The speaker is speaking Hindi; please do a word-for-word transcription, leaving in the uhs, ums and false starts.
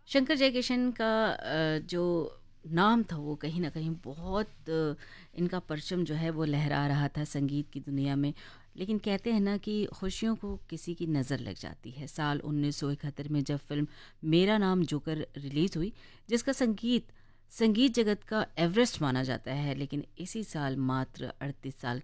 शंकर जयकिशन का अ, जो नाम था वो कहीं न कहीं बहुत अ, इनका परचम जो है वो लहरा रहा था संगीत की दुनिया में। लेकिन कहते हैं ना कि खुशियों को किसी की नज़र लग जाती है। साल उन्नीस सौ इकहत्तर में जब फ़िल्म मेरा नाम जोकर रिलीज़ हुई, जिसका संगीत संगीत जगत का एवरेस्ट माना जाता है, लेकिन इसी साल मात्र अड़तीस साल